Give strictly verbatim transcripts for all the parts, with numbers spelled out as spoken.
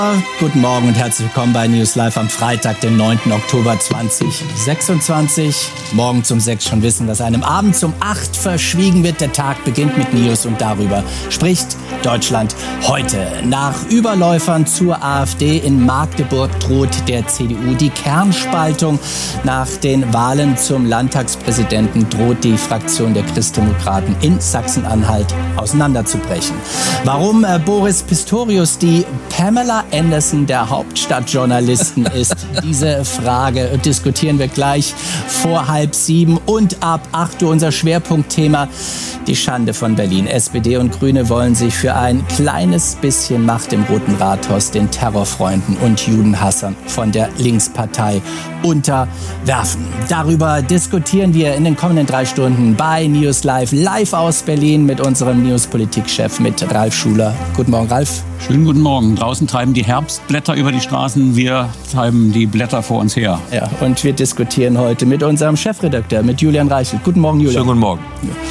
Guten Morgen und herzlich willkommen bei News Live am Freitag, den neunten Oktober zweitausendsechsundzwanzig. Morgens um sechs schon wissen, dass einem abends um acht verschwiegen wird. Der Tag beginnt mit News und darüber spricht Deutschland heute. Nach Überläufern zur AfD in Magdeburg droht der C D U die Kernspaltung. Nach den Wahlen zum Landtagspräsidenten droht die Fraktion der Christdemokraten in Sachsen-Anhalt auseinanderzubrechen. Warum äh, Boris Pistorius die Pamela Anderson der Hauptstadtjournalisten ist, diese Frage diskutieren wir gleich vor halb sieben und ab acht Uhr unser Schwerpunktthema, die Schande von Berlin. S P D und Grüne wollen sich für ein kleines bisschen Macht im Roten Rathaus den Terrorfreunden und Judenhassern von der Linkspartei unterwerfen. Darüber diskutieren wir in den kommenden drei Stunden bei News Live, live aus Berlin mit unserem News-Politik-Chef, mit Ralf Schuler. Guten Morgen, Ralf. Schönen guten Morgen. Draußen treiben die Herbstblätter über die Straßen, wir treiben die Blätter vor uns her. Ja, und wir diskutieren heute mit unserem Chefredakteur, mit Julian Reichelt. Guten Morgen, Julian. Schönen guten Morgen.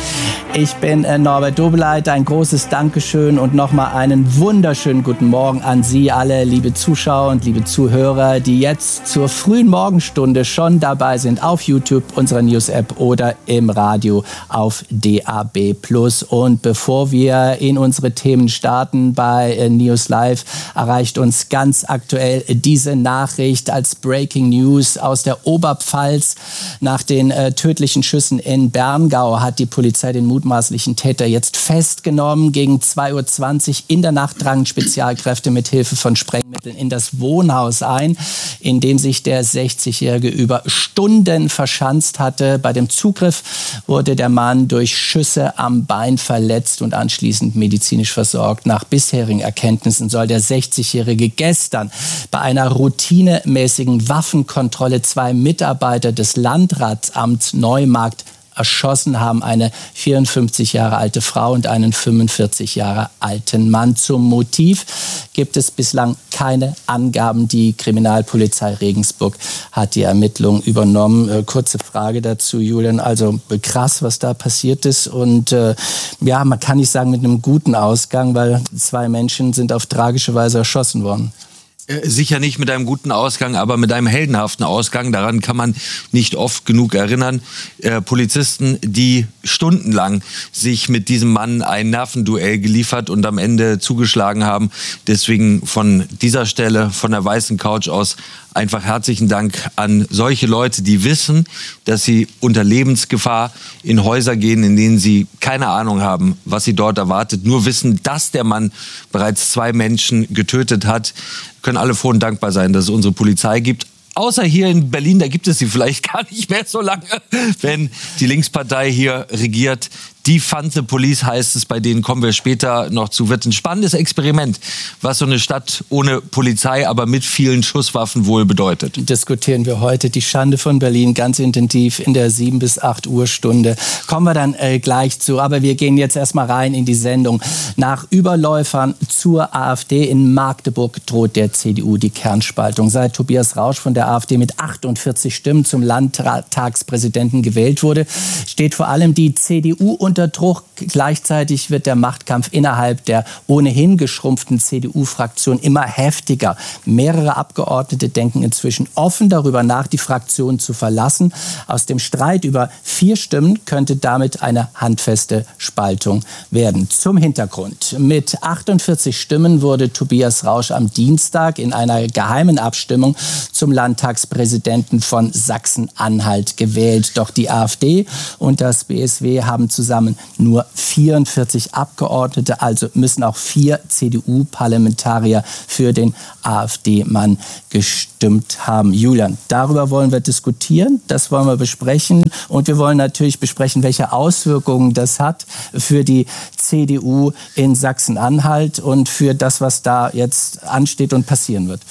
Ich bin äh, Norbert Dobeleit. Ein großes Dankeschön und nochmal einen wunderschönen guten Morgen an Sie alle, liebe Zuschauer und liebe Zuhörer, die jetzt zur frühen Morgenstunde schon dabei sind auf YouTube, unserer News-App oder im Radio auf D A B plus. Und bevor wir in unsere Themen starten bei äh, News Live, erreicht uns ganz aktuell diese Nachricht als Breaking News aus der Oberpfalz. Nach den äh, tödlichen Schüssen in Berngau hat die Polizei den mutmaßlichen Täter jetzt festgenommen. Gegen zwei Uhr zwanzig in der Nacht drangen Spezialkräfte mit Hilfe von Sprengmitteln in das Wohnhaus ein, in dem sich der sechzigjährige über Stunden verschanzt hatte. Bei dem Zugriff wurde der Mann durch Schüsse am Bein verletzt und anschließend medizinisch versorgt. Nach bisherigen Erkenntnissen soll der sechzigjährige gestern bei einer routinemäßigen Waffenkontrolle zwei Mitarbeiter des Landratsamts Neumarkt erschossen haben, eine vierundfünfzig Jahre alte Frau und einen fünfundvierzig Jahre alten Mann. Zum Motiv gibt es bislang keine Angaben. Die Kriminalpolizei Regensburg hat die Ermittlungen übernommen. Äh, kurze Frage dazu, Julian. Also krass, was da passiert ist. Und äh, ja, man kann nicht sagen mit einem guten Ausgang, weil zwei Menschen sind auf tragische Weise erschossen worden. Sicher nicht mit einem guten Ausgang, aber mit einem heldenhaften Ausgang. Daran kann man nicht oft genug erinnern. Äh, Polizisten, die stundenlang sich mit diesem Mann ein Nervenduell geliefert und am Ende zugeschlagen haben. Deswegen von dieser Stelle, von der weißen Couch aus, einfach herzlichen Dank an solche Leute, die wissen, dass sie unter Lebensgefahr in Häuser gehen, in denen sie keine Ahnung haben, was sie dort erwartet. Nur wissen, dass der Mann bereits zwei Menschen getötet hat. Können alle froh und dankbar sein, dass es unsere Polizei gibt. Außer hier in Berlin, da gibt es sie vielleicht gar nicht mehr so lange, wenn die Linkspartei hier regiert. Die Fund the Police heißt es, bei denen kommen wir später noch zu. Wird ein spannendes Experiment, was so eine Stadt ohne Polizei, aber mit vielen Schusswaffen wohl bedeutet. Diskutieren wir heute die Schande von Berlin ganz intensiv in der sieben bis acht Uhr Stunde. Kommen wir dann äh, gleich zu. Aber wir gehen jetzt erstmal rein in die Sendung. Nach Überläufern zur AfD in Magdeburg droht der C D U die Kernspaltung. Seit Tobias Rausch von der AfD mit achtundvierzig Stimmen zum Landtagspräsidenten gewählt wurde, steht vor allem die C D U unter Druck. Gleichzeitig wird der Machtkampf innerhalb der ohnehin geschrumpften C D U-Fraktion immer heftiger. Mehrere Abgeordnete denken inzwischen offen darüber nach, die Fraktion zu verlassen. Aus dem Streit über vier Stimmen könnte damit eine handfeste Spaltung werden. Zum Hintergrund. Mit achtundvierzig Stimmen wurde Tobias Rausch am Dienstag in einer geheimen Abstimmung zum Landtagspräsidenten von Sachsen-Anhalt gewählt. Doch die AfD und das B S W haben zusammen nur vierundvierzig Abgeordnete, also müssen auch vier C D U-Parlamentarier für den AfD-Mann gestimmt haben. Julian, darüber wollen wir diskutieren, das wollen wir besprechen und wir wollen natürlich besprechen, welche Auswirkungen das hat für die C D U in Sachsen-Anhalt und für das, was da jetzt ansteht und passieren wird.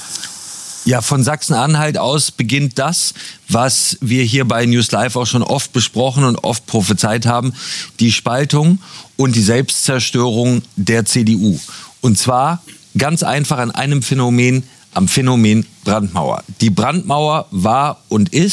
Ja, von Sachsen-Anhalt aus beginnt das, was wir hier bei News Live auch schon oft besprochen und oft prophezeit haben, die Spaltung und die Selbstzerstörung der C D U. Und zwar ganz einfach an einem Phänomen, am Phänomen Brandmauer. Die Brandmauer war und ist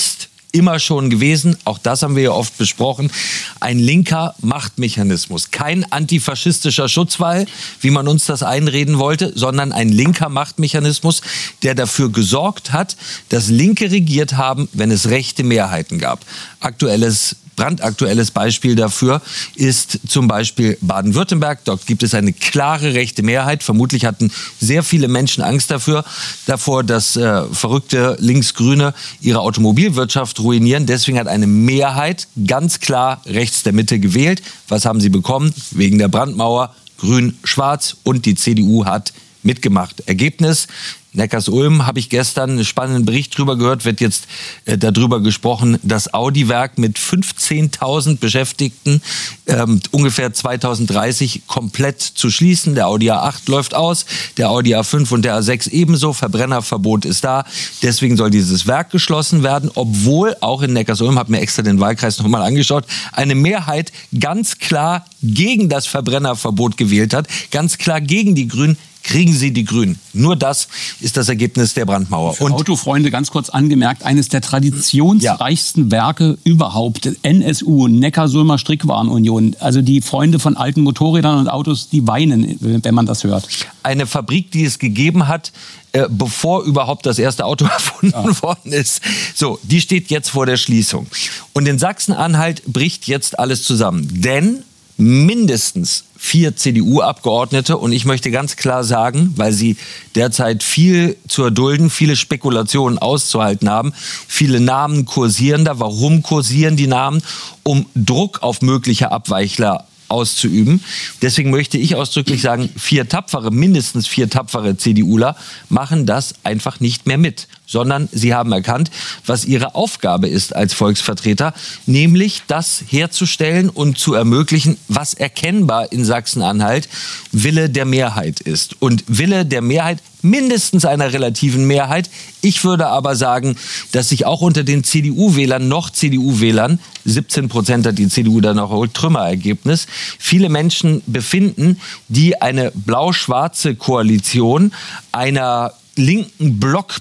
immer schon gewesen, auch das haben wir ja oft besprochen, ein linker Machtmechanismus. Kein antifaschistischer Schutzwall, wie man uns das einreden wollte, sondern ein linker Machtmechanismus, der dafür gesorgt hat, dass Linke regiert haben, wenn es rechte Mehrheiten gab. Aktuelles brandaktuelles Beispiel dafür ist zum Beispiel Baden-Württemberg. Dort gibt es eine klare rechte Mehrheit. Vermutlich hatten sehr viele Menschen Angst dafür, davor, dass äh, verrückte Linksgrüne ihre Automobilwirtschaft ruinieren. Deswegen hat eine Mehrheit ganz klar rechts der Mitte gewählt. Was haben sie bekommen? Wegen der Brandmauer grün-schwarz und die C D U hat mitgemacht. Ergebnis: Neckarsulm, habe ich gestern einen spannenden Bericht drüber gehört, wird jetzt äh, darüber gesprochen, das Audi-Werk mit fünfzehntausend Beschäftigten ähm, ungefähr zweitausenddreißig komplett zu schließen. Der Audi A acht läuft aus, der Audi A fünf und der A sechs ebenso. Verbrennerverbot ist da. Deswegen soll dieses Werk geschlossen werden, obwohl auch in Neckarsulm, habe mir extra den Wahlkreis noch mal angeschaut, eine Mehrheit ganz klar gegen das Verbrennerverbot gewählt hat, ganz klar gegen die Grünen. Kriegen sie die Grünen. Nur das ist das Ergebnis der Brandmauer. Für und Autofreunde ganz kurz angemerkt, eines der traditionsreichsten ja. Werke überhaupt, N S U, Neckarsulmer Strickwarenunion. Also die Freunde von alten Motorrädern und Autos, die weinen, wenn man das hört. Eine Fabrik, die es gegeben hat, äh, bevor überhaupt das erste Auto erfunden ja. worden ist. So, die steht jetzt vor der Schließung. Und in Sachsen-Anhalt bricht jetzt alles zusammen. Denn mindestens vier C D U-Abgeordnete, und ich möchte ganz klar sagen, weil sie derzeit viel zu erdulden, viele Spekulationen auszuhalten haben, viele Namen kursieren da. Warum kursieren die Namen? Um Druck auf mögliche Abweichler auszuüben. Deswegen möchte ich ausdrücklich sagen, vier tapfere, mindestens vier tapfere CDUler machen das einfach nicht mehr mit, sondern sie haben erkannt, was ihre Aufgabe ist als Volksvertreter, nämlich das herzustellen und zu ermöglichen, was erkennbar in Sachsen-Anhalt Wille der Mehrheit ist. Und Wille der Mehrheit, mindestens einer relativen Mehrheit. Ich würde aber sagen, dass sich auch unter den C D U-Wählern, noch C D U-Wählern, siebzehn Prozent hat die C D U dann noch erholt, Trümmerergebnis, viele Menschen befinden, die eine blau-schwarze Koalition einer linken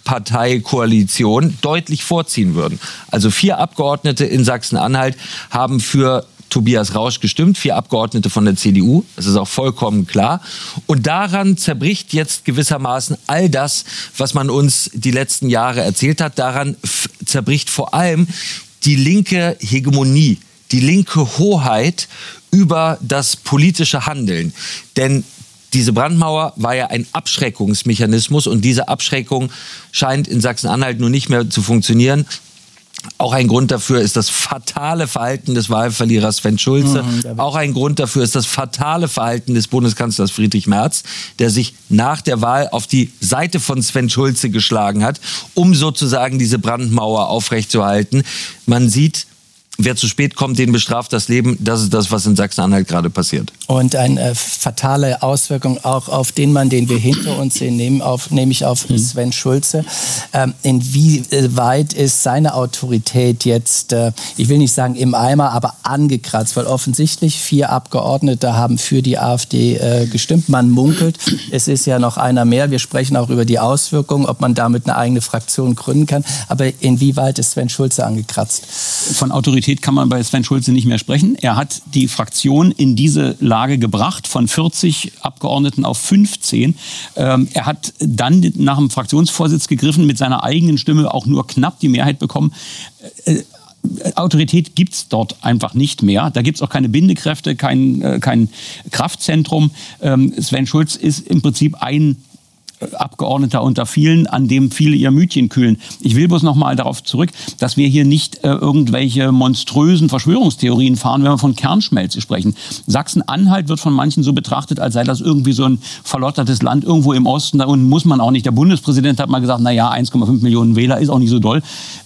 Blockpartei-Koalition deutlich vorziehen würden. Also vier Abgeordnete in Sachsen-Anhalt haben für Tobias Rausch gestimmt, vier Abgeordnete von der C D U. Das ist auch vollkommen klar. Und daran zerbricht jetzt gewissermaßen all das, was man uns die letzten Jahre erzählt hat. Daran f- zerbricht vor allem die linke Hegemonie, die linke Hoheit über das politische Handeln. Denn diese Brandmauer war ja ein Abschreckungsmechanismus und diese Abschreckung scheint in Sachsen-Anhalt nun nicht mehr zu funktionieren. Auch ein Grund dafür ist das fatale Verhalten des Wahlverlierers Sven Schulze. Mhm, Auch ein Grund dafür ist das fatale Verhalten des Bundeskanzlers Friedrich Merz, der sich nach der Wahl auf die Seite von Sven Schulze geschlagen hat, um sozusagen diese Brandmauer aufrechtzuerhalten. Man sieht, wer zu spät kommt, den bestraft das Leben. Das ist das, was in Sachsen-Anhalt gerade passiert. Und eine äh, fatale Auswirkung auch auf den Mann, den wir hinter uns sehen, nehmen auf, nämlich auf mhm. Sven Schulze. Ähm, inwieweit ist seine Autorität jetzt, äh, ich will nicht sagen im Eimer, aber angekratzt? Weil offensichtlich vier Abgeordnete haben für die AfD äh, gestimmt. Man munkelt, es ist ja noch einer mehr. Wir sprechen auch über die Auswirkungen, ob man damit eine eigene Fraktion gründen kann. Aber inwieweit ist Sven Schulze angekratzt? Von Autorität kann man bei Sven Schulze nicht mehr sprechen. Er hat die Fraktion in diese Lage gebracht, von vierzig Abgeordneten auf fünfzehn. Ähm, er hat dann nach dem Fraktionsvorsitz gegriffen, mit seiner eigenen Stimme auch nur knapp die Mehrheit bekommen. Äh, Autorität gibt es dort einfach nicht mehr. Da gibt es auch keine Bindekräfte, kein, äh, kein Kraftzentrum. Ähm, Sven Schulz ist im Prinzip ein Abgeordneter unter vielen, an dem viele ihr Mütchen kühlen. Ich will bloß noch mal darauf zurück, dass wir hier nicht äh, irgendwelche monströsen Verschwörungstheorien fahren, wenn wir von Kernschmelze sprechen. Sachsen-Anhalt wird von manchen so betrachtet, als sei das irgendwie so ein verlottertes Land irgendwo im Osten. Da unten muss man auch nicht. Der Bundespräsident hat mal gesagt, na ja, eins Komma fünf Millionen Wähler ist auch nicht so doll.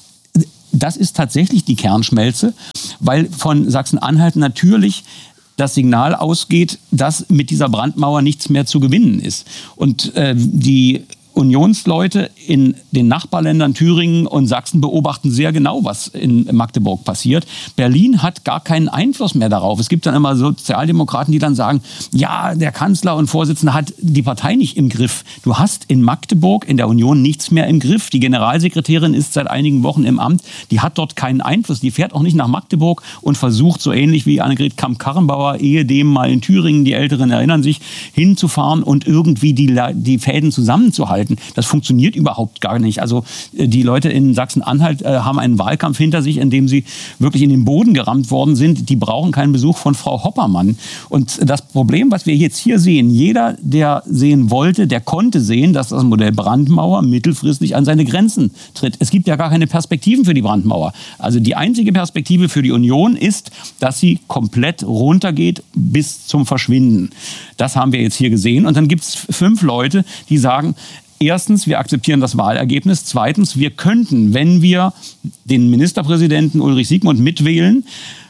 Das ist tatsächlich die Kernschmelze, weil von Sachsen-Anhalt natürlich das Signal ausgeht, dass mit dieser Brandmauer nichts mehr zu gewinnen ist. Und äh, die Unionsleute in den Nachbarländern Thüringen und Sachsen beobachten sehr genau, was in Magdeburg passiert. Berlin hat gar keinen Einfluss mehr darauf. Es gibt dann immer Sozialdemokraten, die dann sagen, ja, der Kanzler und Vorsitzende hat die Partei nicht im Griff. Du hast in Magdeburg in der Union nichts mehr im Griff. Die Generalsekretärin ist seit einigen Wochen im Amt. Die hat dort keinen Einfluss. Die fährt auch nicht nach Magdeburg und versucht, so ähnlich wie Annegret Kramp-Karrenbauer, ehedem mal in Thüringen, die Älteren erinnern sich, hinzufahren und irgendwie die, die Fäden zusammenzuhalten. Das funktioniert überhaupt gar nicht. Also die Leute in Sachsen-Anhalt äh, haben einen Wahlkampf hinter sich, in dem sie wirklich in den Boden gerammt worden sind. Die brauchen keinen Besuch von Frau Hoppermann. Und das Problem, was wir jetzt hier sehen, jeder, der sehen wollte, der konnte sehen, dass das Modell Brandmauer mittelfristig an seine Grenzen tritt. Es gibt ja gar keine Perspektiven für die Brandmauer. Also die einzige Perspektive für die Union ist, dass sie komplett runtergeht bis zum Verschwinden. Das haben wir jetzt hier gesehen. Und dann gibt es fünf Leute, die sagen, erstens, wir akzeptieren das Wahlergebnis. Zweitens, wir könnten, wenn wir den Ministerpräsidenten Ulrich Siegmund mitwählen,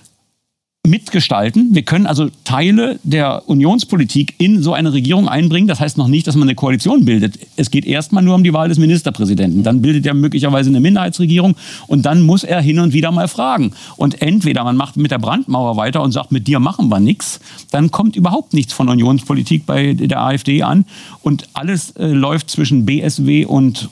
mitgestalten. Wir können also Teile der Unionspolitik in so eine Regierung einbringen. Das heißt noch nicht, dass man eine Koalition bildet. Es geht erstmal nur um die Wahl des Ministerpräsidenten. Dann bildet er möglicherweise eine Minderheitsregierung und dann muss er hin und wieder mal fragen. Und entweder man macht mit der Brandmauer weiter und sagt, mit dir machen wir nichts, dann kommt überhaupt nichts von Unionspolitik bei der AfD an und alles äh, läuft zwischen B S W und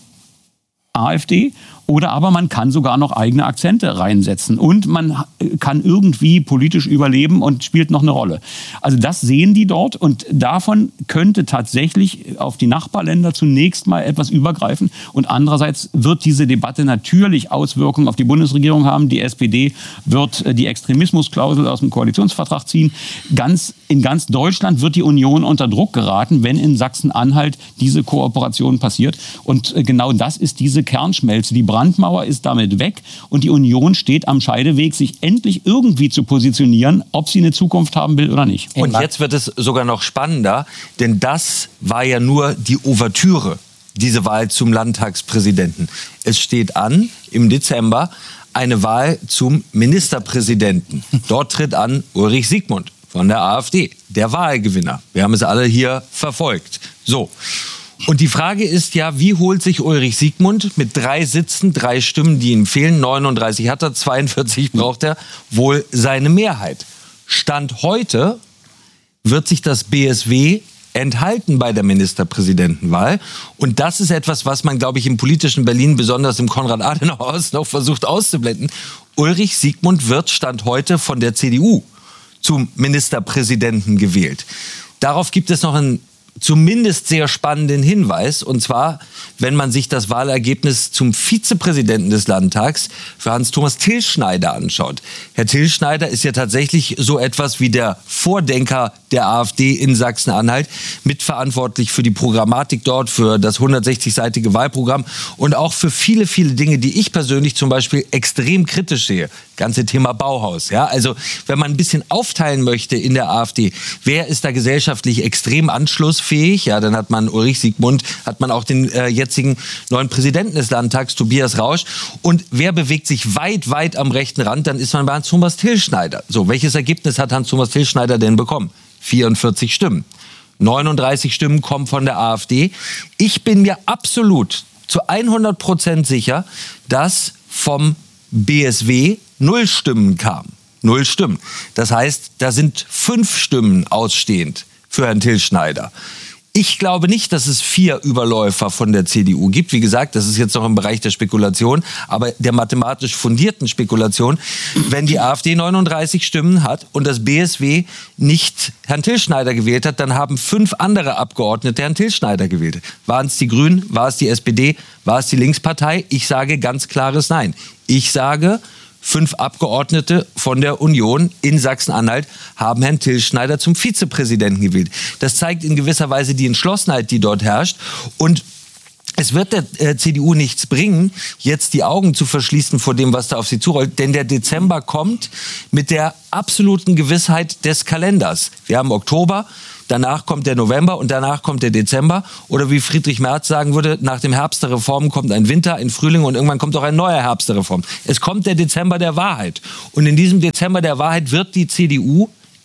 AfD. Oder aber man kann sogar noch eigene Akzente reinsetzen und man kann irgendwie politisch überleben und spielt noch eine Rolle. Also das sehen die dort und davon könnte tatsächlich auf die Nachbarländer zunächst mal etwas übergreifen. Und andererseits wird diese Debatte natürlich Auswirkungen auf die Bundesregierung haben. Die S P D wird die Extremismusklausel aus dem Koalitionsvertrag ziehen. Ganz, in ganz Deutschland wird die Union unter Druck geraten, wenn in Sachsen-Anhalt diese Kooperation passiert. Und genau das ist diese Kernschmelze. Die Brandmauer ist damit weg und die Union steht am Scheideweg, sich endlich irgendwie zu positionieren, ob sie eine Zukunft haben will oder nicht. Und jetzt wird es sogar noch spannender, denn das war ja nur die Ouvertüre, diese Wahl zum Landtagspräsidenten. Es steht an im Dezember eine Wahl zum Ministerpräsidenten. Dort tritt an Ulrich Siegmund von der AfD, der Wahlgewinner. Wir haben es alle hier verfolgt. So. Und die Frage ist ja, wie holt sich Ulrich Siegmund mit drei Sitzen, drei Stimmen, die ihm fehlen, neununddreißig hat er, zweiundvierzig braucht er, wohl seine Mehrheit? Stand heute wird sich das B S W enthalten bei der Ministerpräsidentenwahl. Und das ist etwas, was man, glaube ich, im politischen Berlin, besonders im Konrad-Adenauer-Haus, noch versucht auszublenden. Ulrich Siegmund wird Stand heute von der C D U zum Ministerpräsidenten gewählt. Darauf gibt es noch einen zumindest sehr spannenden Hinweis, und zwar, wenn man sich das Wahlergebnis zum Vizepräsidenten des Landtags für Hans-Thomas Tilschneider anschaut. Herr Tilschneider ist ja tatsächlich so etwas wie der Vordenker der AfD in Sachsen-Anhalt, mitverantwortlich für die Programmatik dort, für das hundertsechzigseitige Wahlprogramm und auch für viele, viele Dinge, die ich persönlich zum Beispiel extrem kritisch sehe. Ganze Thema Bauhaus. Ja? Also wenn man ein bisschen aufteilen möchte in der AfD, wer ist da gesellschaftlich extrem anschlussfähig? Ja, dann hat man Ulrich Siegmund, hat man auch den äh, jetzigen neuen Präsidenten des Landtags, Tobias Rausch. Und wer bewegt sich weit, weit am rechten Rand? Dann ist man bei Hans-Thomas Tilschneider. So, welches Ergebnis hat Hans-Thomas Tilschneider denn bekommen? vierundvierzig Stimmen. neununddreißig Stimmen kommen von der AfD. Ich bin mir absolut zu hundert Prozent sicher, dass vom B S W null Stimmen kamen. Null Stimmen. Das heißt, da sind fünf Stimmen ausstehend für Herrn Tilschneider. Ich glaube nicht, dass es vier Überläufer von der C D U gibt. Wie gesagt, das ist jetzt noch im Bereich der Spekulation, aber der mathematisch fundierten Spekulation. Wenn die AfD neununddreißig Stimmen hat und das B S W nicht Herrn Tilschneider gewählt hat, dann haben fünf andere Abgeordnete Herrn Tilschneider gewählt. Waren es die Grünen? War es die S P D? War es die Linkspartei? Ich sage ganz klares Nein. Ich sage, fünf Abgeordnete von der Union in Sachsen-Anhalt haben Herrn Tilschneider zum Vizepräsidenten gewählt. Das zeigt in gewisser Weise die Entschlossenheit, die dort herrscht. Und es wird der äh, C D U nichts bringen, jetzt die Augen zu verschließen vor dem, was da auf sie zurollt. Denn der Dezember kommt mit der absoluten Gewissheit des Kalenders. Wir haben Oktober. Danach kommt der November und danach kommt der Dezember. Oder wie Friedrich Merz sagen würde, nach dem Herbst der Reformen kommt ein Winter, ein Frühling und irgendwann kommt auch ein neuer Herbst der Reform. Es kommt der Dezember der Wahrheit. Und in diesem Dezember der Wahrheit wird die C D U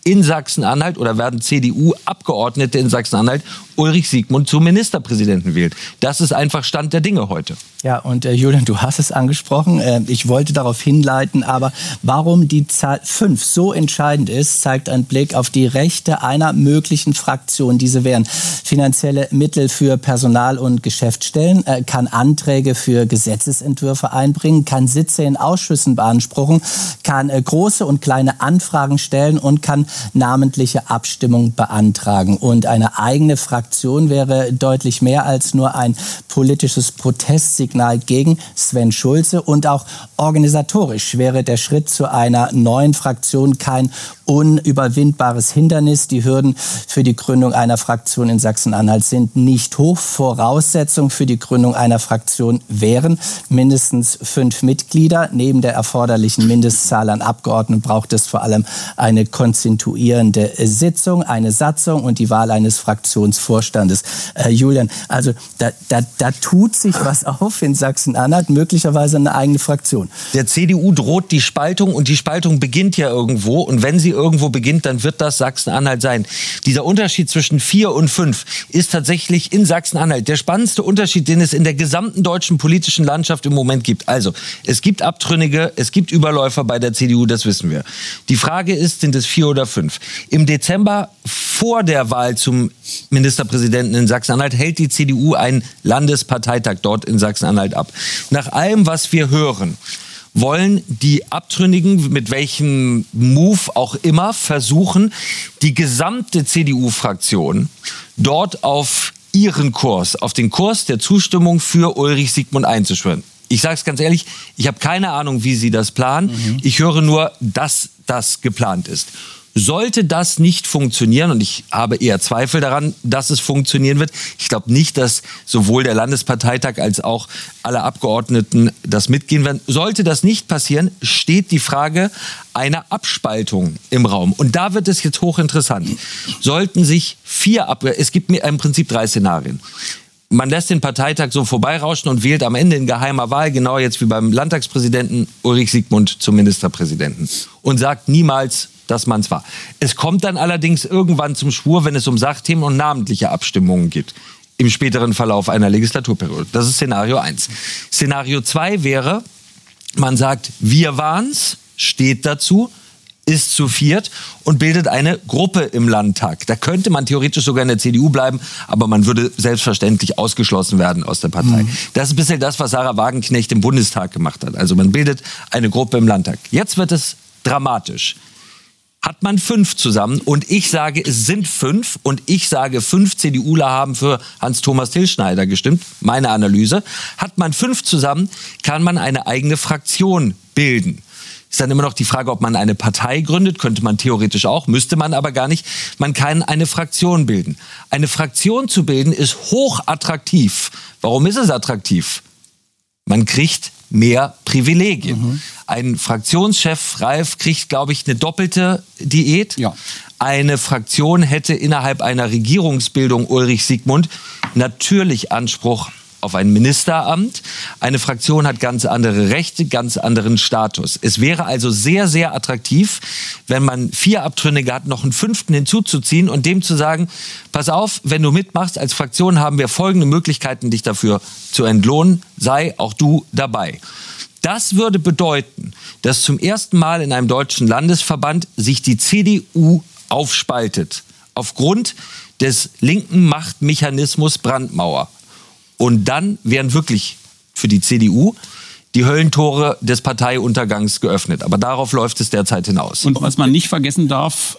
in Sachsen-Anhalt oder werden C D U-Abgeordnete in Sachsen-Anhalt Ulrich Siegmund zum Ministerpräsidenten wählen. Das ist einfach Stand der Dinge heute. Ja, und äh, Julian, du hast es angesprochen. Äh, ich wollte darauf hinleiten, aber warum die Zahl fünf so entscheidend ist, zeigt ein Blick auf die Rechte einer möglichen Fraktion. Diese wären finanzielle Mittel für Personal- und Geschäftsstellen, äh, kann Anträge für Gesetzesentwürfe einbringen, kann Sitze in Ausschüssen beanspruchen, kann äh, große und kleine Anfragen stellen und kann namentliche Abstimmung beantragen. Und eine eigene Fraktion wäre deutlich mehr als nur ein politisches Protestsignal gegen Sven Schulze. Und auch organisatorisch wäre der Schritt zu einer neuen Fraktion kein unüberwindbares Hindernis. Die Hürden für die Gründung einer Fraktion in Sachsen-Anhalt sind nicht hoch. Voraussetzung für die Gründung einer Fraktion wären mindestens fünf Mitglieder. Neben der erforderlichen Mindestzahl an Abgeordneten braucht es vor allem eine konstituierende Sitzung, eine Satzung und die Wahl eines Fraktionsvorstandes. Äh, Julian, also da, da, da tut sich was auf in Sachsen-Anhalt, möglicherweise eine eigene Fraktion. Der C D U droht die Spaltung und die Spaltung beginnt ja irgendwo und wenn sie irgendwo beginnt, dann wird das Sachsen-Anhalt sein. Dieser Unterschied zwischen vier und fünf ist tatsächlich in Sachsen-Anhalt der spannendste Unterschied, den es in der gesamten deutschen politischen Landschaft im Moment gibt. Also, es gibt Abtrünnige, es gibt Überläufer bei der C D U, das wissen wir. Die Frage ist, sind es vier oder fünf? Im Dezember vor der Wahl zum Ministerpräsidenten in Sachsen-Anhalt hält die C D U einen Landesparteitag dort in Sachsen-Anhalt ab. Nach allem, was wir hören, wollen die Abtrünnigen, mit welchem Move auch immer, versuchen, die gesamte C D U-Fraktion dort auf ihren Kurs, auf den Kurs der Zustimmung für Ulrich Siegmund einzuschwören. Ich sage es ganz ehrlich, ich habe keine Ahnung, wie sie das planen. Mhm. Ich höre nur, dass das geplant ist. Sollte das nicht funktionieren, und ich habe eher Zweifel daran, dass es funktionieren wird, ich glaube nicht, dass sowohl der Landesparteitag als auch alle Abgeordneten das mitgehen werden. Sollte das nicht passieren, steht die Frage einer Abspaltung im Raum. Und da wird es jetzt hochinteressant. Sollten sich vier Ab... Es gibt mir im Prinzip drei Szenarien. Man lässt den Parteitag so vorbeirauschen und wählt am Ende in geheimer Wahl, genau jetzt wie beim Landtagspräsidenten, Ulrich Siegmund zum Ministerpräsidenten. Und sagt niemals, dass man es war. Es kommt dann allerdings irgendwann zum Schwur, wenn es um Sachthemen und namentliche Abstimmungen geht. Im späteren Verlauf einer Legislaturperiode. Das ist Szenario eins. Szenario zwei wäre, man sagt, wir waren's, steht dazu, ist zu viert und bildet eine Gruppe im Landtag. Da könnte man theoretisch sogar in der C D U bleiben, aber man würde selbstverständlich ausgeschlossen werden aus der Partei. Mhm. Das ist ein bisschen das, was Sarah Wagenknecht im Bundestag gemacht hat. Also man bildet eine Gruppe im Landtag. Jetzt wird es dramatisch. Hat man fünf zusammen und ich sage, es sind fünf und ich sage, fünf CDUler haben für Hans-Thomas Tilschneider gestimmt, meine Analyse. Hat man fünf zusammen, kann man eine eigene Fraktion bilden. Ist dann immer noch die Frage, ob man eine Partei gründet, könnte man theoretisch auch, müsste man aber gar nicht. Man kann eine Fraktion bilden. Eine Fraktion zu bilden ist hochattraktiv. Warum ist es attraktiv? Man kriegt mehr Privilegien. Mhm. Ein Fraktionschef, Ralf, kriegt, glaube ich, eine doppelte Diät. Ja. Eine Fraktion hätte innerhalb einer Regierungsbildung Ulrich Siegmund natürlich Anspruch auf ein Ministeramt. Eine Fraktion hat ganz andere Rechte, ganz anderen Status. Es wäre also sehr, sehr attraktiv, wenn man vier Abtrünnige hat, noch einen fünften hinzuzuziehen und dem zu sagen, pass auf, wenn du mitmachst, als Fraktion haben wir folgende Möglichkeiten, dich dafür zu entlohnen, sei auch du dabei. Das würde bedeuten, dass zum ersten Mal in einem deutschen Landesverband sich die C D U aufspaltet. Aufgrund des linken Machtmechanismus Brandmauer. Und dann wären wirklich für die C D U die Höllentore des Parteiuntergangs geöffnet. Aber darauf läuft es derzeit hinaus. Und was man nicht vergessen darf,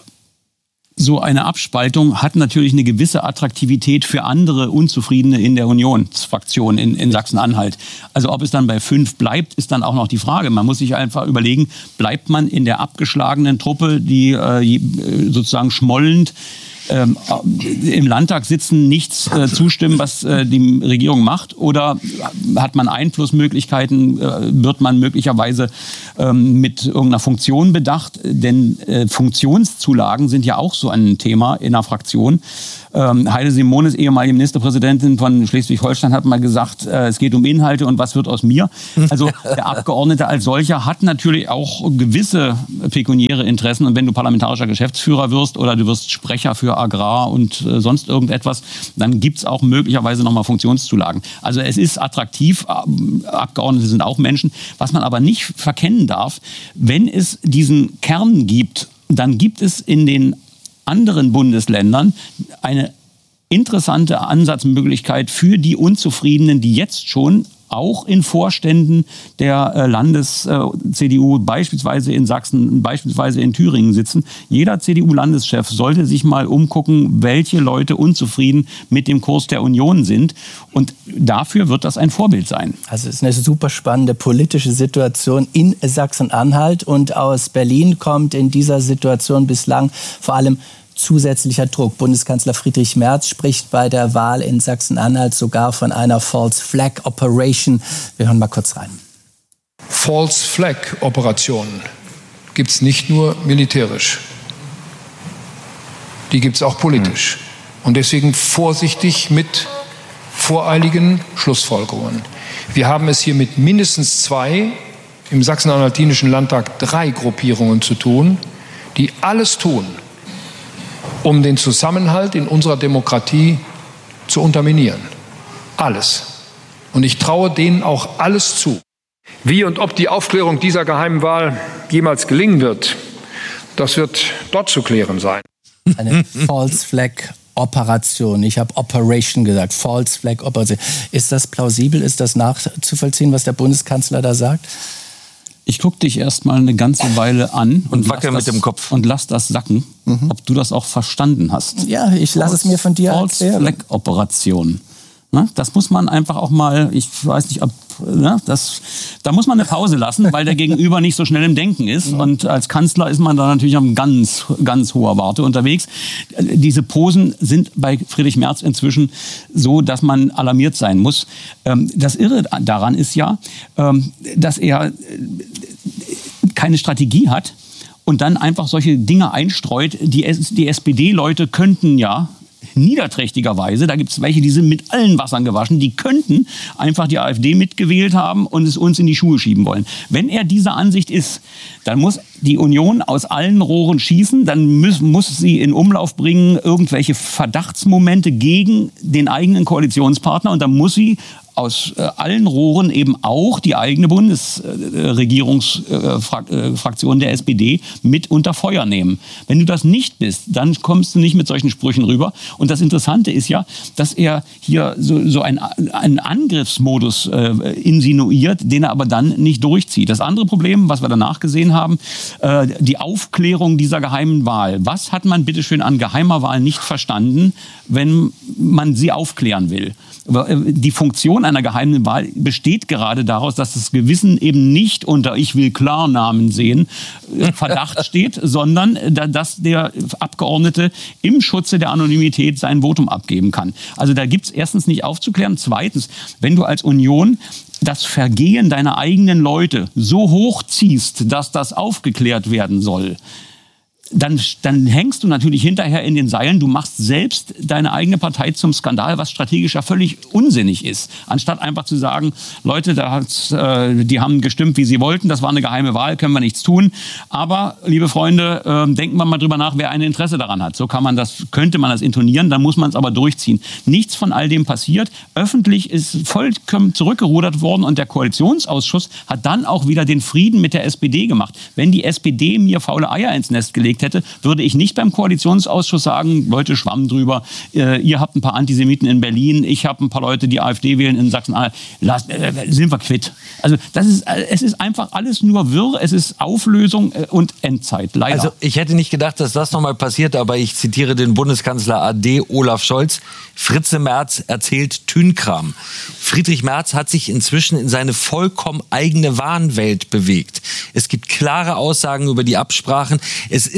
so eine Abspaltung hat natürlich eine gewisse Attraktivität für andere Unzufriedene in der Unionsfraktion in, in Sachsen-Anhalt. Also ob es dann bei fünf bleibt, ist dann auch noch die Frage. Man muss sich einfach überlegen, bleibt man in der abgeschlagenen Truppe, die äh, sozusagen schmollend ähm, im Landtag sitzen, nichts äh, zustimmen, was äh, die Regierung macht? Oder hat man Einflussmöglichkeiten, äh, wird man möglicherweise ähm, mit irgendeiner Funktion bedacht? Denn äh, Funktionszulagen sind ja auch so ein Thema in einer Fraktion. Ähm, Heide Simonis, ehemalige Ministerpräsidentin von Schleswig-Holstein, hat mal gesagt, äh, es geht um Inhalte und was wird aus mir. Also der Abgeordnete als solcher hat natürlich auch gewisse pekuniäre Interessen. Und wenn du parlamentarischer Geschäftsführer wirst oder du wirst Sprecher für Agrar und äh, sonst irgendetwas, dann gibt es auch möglicherweise nochmal Funktionszulagen. Also es ist attraktiv, Abgeordnete sind auch Menschen. Was man aber nicht verkennen darf, wenn es diesen Kern gibt, dann gibt es in den anderen Bundesländern eine interessante Ansatzmöglichkeit für die Unzufriedenen, die jetzt schon auch in Vorständen der Landes-C D U, beispielsweise in Sachsen, beispielsweise in Thüringen sitzen. Jeder C D U-Landeschef sollte sich mal umgucken, welche Leute unzufrieden mit dem Kurs der Union sind. Und dafür wird das ein Vorbild sein. Also es ist eine super spannende politische Situation in Sachsen-Anhalt. Und aus Berlin kommt in dieser Situation bislang vor allem zusätzlicher Druck. Bundeskanzler Friedrich Merz spricht bei der Wahl in Sachsen-Anhalt sogar von einer False Flag Operation. Wir hören mal kurz rein. False Flag Operationen gibt es nicht nur militärisch. Die gibt es auch politisch. Und deswegen vorsichtig mit voreiligen Schlussfolgerungen. Wir haben es hier mit mindestens zwei, im Sachsen-Anhaltinischen Landtag drei Gruppierungen zu tun, die alles tun, um den Zusammenhalt in unserer Demokratie zu unterminieren. Alles. Und ich traue denen auch alles zu. Wie und ob die Aufklärung dieser geheimen Wahl jemals gelingen wird, das wird dort zu klären sein. Eine False Flag Operation. Ich habe Operation gesagt. False Flag Operation. Ist das plausibel? Ist das nachzuvollziehen, was der Bundeskanzler da sagt? Ich gucke dich erst mal eine ganze Weile an und, und wackel mit dem Kopf und lass das sacken, mhm. ob du das auch verstanden hast. Ja, ich lasse es mir von dir False Flag Operation. Ne? Das muss man einfach auch mal, ich weiß nicht, ob, ne? das, da muss man eine Pause lassen, weil der Gegenüber nicht so schnell im Denken ist. Mhm. Und als Kanzler ist man da natürlich auf ganz, ganz hoher Warte unterwegs. Diese Posen sind bei Friedrich Merz inzwischen so, dass man alarmiert sein muss. Das Irre daran ist ja, dass er keine Strategie hat und dann einfach solche Dinge einstreut. Die, die S P D-Leute könnten ja niederträchtigerweise, da gibt es welche, die sind mit allen Wassern gewaschen, die könnten einfach die AfD mitgewählt haben und es uns in die Schuhe schieben wollen. Wenn er dieser Ansicht ist, dann muss die Union aus allen Rohren schießen, dann muss, muss sie in Umlauf bringen irgendwelche Verdachtsmomente gegen den eigenen Koalitionspartner und dann muss sie aus äh, allen Rohren eben auch die eigene Bundesregierungsfraktion äh, der S P D mit unter Feuer nehmen. Wenn du das nicht bist, dann kommst du nicht mit solchen Sprüchen rüber. Und das Interessante ist ja, dass er hier so, so einen, einen Angriffsmodus äh, insinuiert, den er aber dann nicht durchzieht. Das andere Problem, was wir danach gesehen haben, äh, die Aufklärung dieser geheimen Wahl. Was hat man bitteschön an geheimer Wahl nicht verstanden, wenn man sie aufklären will? Die Funktion einer geheimen Wahl besteht gerade daraus, dass das Gewissen eben nicht unter "Ich will Klarnamen sehen" Verdacht steht, sondern dass der Abgeordnete im Schutze der Anonymität sein Votum abgeben kann. Also da gibt es erstens nicht aufzuklären. Zweitens, wenn du als Union das Vergehen deiner eigenen Leute so hochziehst, dass das aufgeklärt werden soll, Dann, dann hängst du natürlich hinterher in den Seilen. Du machst selbst deine eigene Partei zum Skandal, was strategisch ja völlig unsinnig ist. Anstatt einfach zu sagen, Leute, da hat's, äh, die haben gestimmt, wie sie wollten. Das war eine geheime Wahl, können wir nichts tun. Aber, liebe Freunde, äh, denken wir mal drüber nach, wer ein Interesse daran hat. So kann man das, könnte man das intonieren, dann muss man es aber durchziehen. Nichts von all dem passiert. Öffentlich ist vollkommen zurückgerudert worden und der Koalitionsausschuss hat dann auch wieder den Frieden mit der S P D gemacht. Wenn die S P D mir faule Eier ins Nest gelegt hätte, würde ich nicht beim Koalitionsausschuss sagen, Leute, schwamm drüber, äh, ihr habt ein paar Antisemiten in Berlin, ich habe ein paar Leute, die AfD wählen in Sachsen-Anhalt, äh, sind wir quitt. Also das ist, äh, es ist einfach alles nur wirr, es ist Auflösung äh, und Endzeit, leider. Also ich hätte nicht gedacht, dass das nochmal passiert, aber ich zitiere den Bundeskanzler A D Olaf Scholz, Fritze Merz erzählt Tünkram. Friedrich Merz hat sich inzwischen in seine vollkommen eigene Wahnwelt bewegt. Es gibt klare Aussagen über die Absprachen. Es ist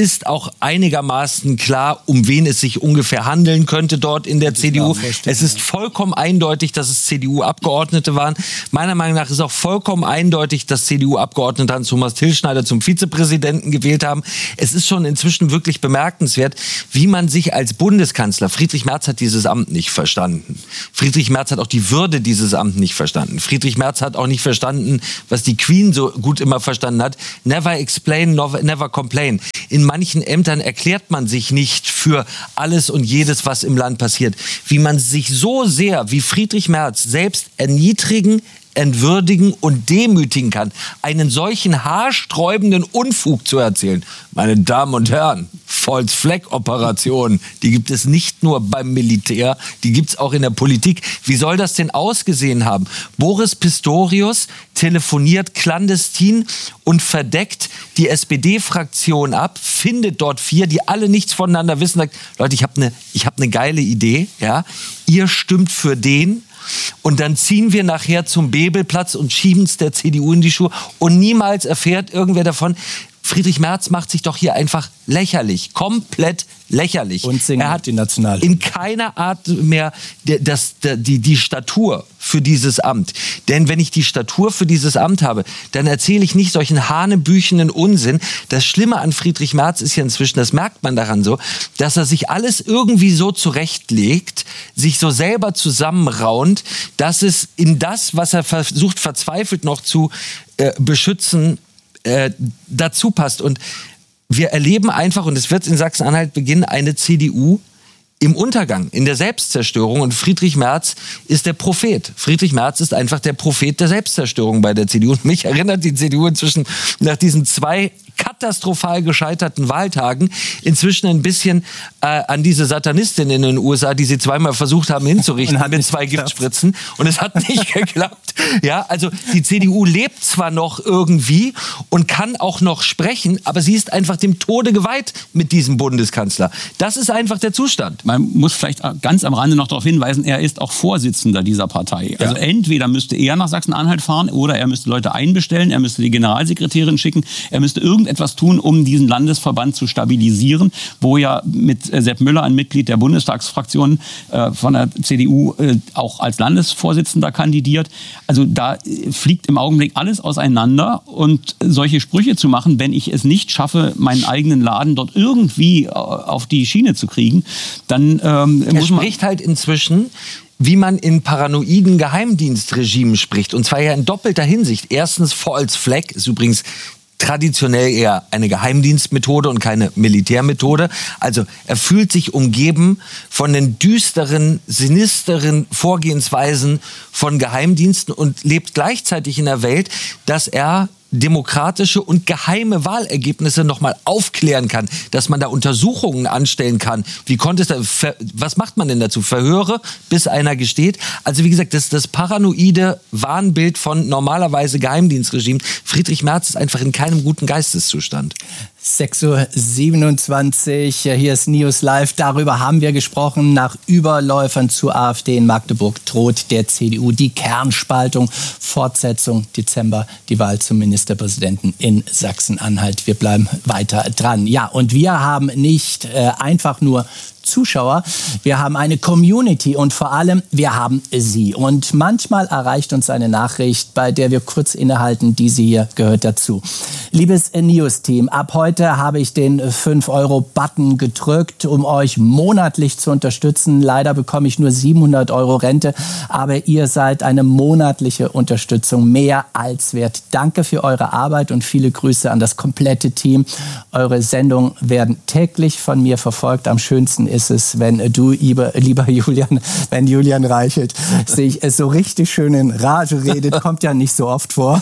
ist auch einigermaßen klar, um wen es sich ungefähr handeln könnte dort in der C D U. Es ist vollkommen eindeutig, dass es C D U-Abgeordnete waren. Meiner Meinung nach ist auch vollkommen eindeutig, dass C D U-Abgeordnete Hans-Thomas Tilschneider zum Vizepräsidenten gewählt haben. Es ist schon inzwischen wirklich bemerkenswert, wie man sich als Bundeskanzler, Friedrich Merz hat dieses Amt nicht verstanden. Friedrich Merz hat auch die Würde dieses Amtes nicht verstanden. Friedrich Merz hat auch nicht verstanden, was die Queen so gut immer verstanden hat. Never explain, never complain. In manchen Ämtern erklärt man sich nicht für alles und jedes, was im Land passiert. Wie man sich so sehr wie Friedrich Merz selbst erniedrigen, entwürdigen und demütigen kann, einen solchen haarsträubenden Unfug zu erzählen. Meine Damen und Herren, False-Flag-Operationen, die gibt es nicht nur beim Militär, die gibt es auch in der Politik. Wie soll das denn ausgesehen haben? Boris Pistorius telefoniert clandestin und verdeckt die S P D-Fraktion ab, findet dort vier, die alle nichts voneinander wissen, sagt, Leute, ich habe eine ich hab ne geile Idee, ja? Ihr stimmt für den, und dann ziehen wir nachher zum Bebelplatz und schieben es der C D U in die Schuhe. Und niemals erfährt irgendwer davon. Friedrich Merz macht sich doch hier einfach lächerlich, komplett lächerlich. Und singt er hat die Nationalhymne. In keiner Art mehr das, die, die Statur für dieses Amt. Denn wenn ich die Statur für dieses Amt habe, dann erzähle ich nicht solchen hanebüchenden Unsinn. Das Schlimme an Friedrich Merz ist ja inzwischen, das merkt man daran so, dass er sich alles irgendwie so zurechtlegt, sich so selber zusammenraunt, dass es in das, was er versucht verzweifelt noch zu äh, beschützen, äh, dazu passt. Und wir erleben einfach, und es wird in Sachsen-Anhalt beginnen, eine C D U im Untergang, in der Selbstzerstörung. Und Friedrich Merz ist der Prophet. Friedrich Merz ist einfach der Prophet der Selbstzerstörung bei der C D U. Und mich erinnert die C D U inzwischen nach diesen zwei katastrophal gescheiterten Wahltagen inzwischen ein bisschen äh, an diese Satanistin in den U S A, die sie zweimal versucht haben hinzurichten mit zwei geklappt. Giftspritzen. Und es hat nicht geklappt. Ja, also die C D U lebt zwar noch irgendwie und kann auch noch sprechen, aber sie ist einfach dem Tode geweiht mit diesem Bundeskanzler. Das ist einfach der Zustand. Man muss vielleicht ganz am Rande noch darauf hinweisen, er ist auch Vorsitzender dieser Partei. Also ja. Entweder müsste er nach Sachsen-Anhalt fahren oder er müsste Leute einbestellen, er müsste die Generalsekretärin schicken, er müsste irgendetwas tun, um diesen Landesverband zu stabilisieren, wo ja mit Sepp Müller, ein Mitglied der Bundestagsfraktion äh, von der C D U, äh, auch als Landesvorsitzender kandidiert. Also da fliegt im Augenblick alles auseinander und solche Sprüche zu machen, wenn ich es nicht schaffe, meinen eigenen Laden dort irgendwie auf die Schiene zu kriegen, dann ähm, er muss man... spricht halt inzwischen, wie man in paranoiden Geheimdienstregimen spricht. Und zwar ja in doppelter Hinsicht. Erstens, False Flag ist übrigens traditionell eher eine Geheimdienstmethode und keine Militärmethode. Also er fühlt sich umgeben von den düsteren, sinisteren Vorgehensweisen von Geheimdiensten und lebt gleichzeitig in einer Welt, dass er demokratische und geheime Wahlergebnisse nochmal aufklären kann, dass man da Untersuchungen anstellen kann. Wie konnte es da, was macht man denn dazu? Verhöre, bis einer gesteht. Also wie gesagt, das ist das paranoide Wahnbild von normalerweise Geheimdienstregimen. Friedrich Merz ist einfach in keinem guten Geisteszustand. sechs Uhr siebenundzwanzig, hier ist News Live. Darüber haben wir gesprochen. Nach Überläufern zur AfD in Magdeburg droht der C D U die Kernspaltung. Fortsetzung Dezember, die Wahl zum Ministerpräsidenten in Sachsen-Anhalt. Wir bleiben weiter dran. Ja, und wir haben nicht äh, einfach nur Zuschauer, wir haben eine Community und vor allem, wir haben Sie. Und manchmal erreicht uns eine Nachricht, bei der wir kurz innehalten, diese hier gehört dazu. Liebes News-Team, ab heute habe ich den fünf Euro Button gedrückt, um euch monatlich zu unterstützen. Leider bekomme ich nur siebenhundert Euro Rente, aber ihr seid eine monatliche Unterstützung mehr als wert. Danke für eure Arbeit und viele Grüße an das komplette Team. Eure Sendungen werden täglich von mir verfolgt. Am schönsten ist es, wenn du, lieber, lieber Julian, wenn Julian Reichelt sich so richtig schön in Rage redet, kommt ja nicht so oft vor.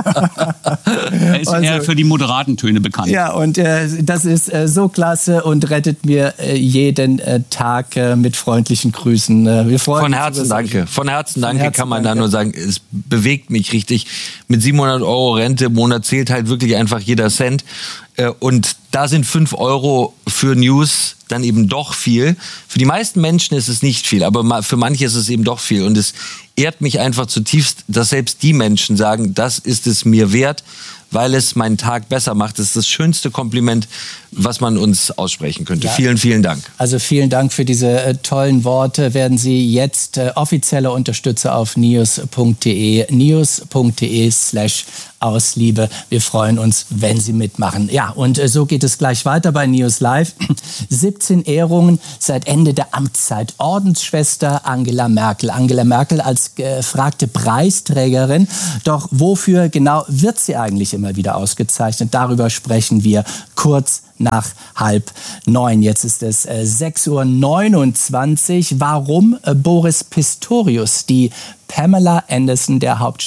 Er ist also eher für die moderaten Töne bekannt. Ja, und äh, das ist äh, so klasse und rettet mir äh, jeden äh, Tag äh, mit freundlichen Grüßen. Äh, wir freuen Von uns Herzen über danke. Von Herzen danke, Herzen kann man danke. da nur sagen. Es bewegt mich richtig. Mit siebenhundert Euro Rente im Monat zählt halt wirklich einfach jeder Cent. Und da sind fünf Euro für News dann eben doch viel. Für die meisten Menschen ist es nicht viel, aber für manche ist es eben doch viel. Und es ehrt mich einfach zutiefst, dass selbst die Menschen sagen, das ist es mir wert, weil es meinen Tag besser macht. Das ist das schönste Kompliment, was man uns aussprechen könnte. Ja. Vielen, vielen Dank. Also vielen Dank für diese äh, tollen Worte. Werden Sie jetzt äh, offizieller Unterstützer auf nius punkt de, nius punkt de slash aus Liebe. Wir freuen uns, wenn Sie mitmachen. Ja, und äh, so geht es gleich weiter bei Nius Live. siebzehn Ehrungen seit Ende der Amtszeit. Ordensschwester Angela Merkel. Angela Merkel als gefragte Preisträgerin. Doch wofür genau wird sie eigentlich immer wieder ausgezeichnet? Darüber sprechen wir kurz nach halb neun. Jetzt ist es äh, sechs Uhr neunundzwanzig. Warum äh, Boris Pistorius die Pamela Anderson der Hauptstadt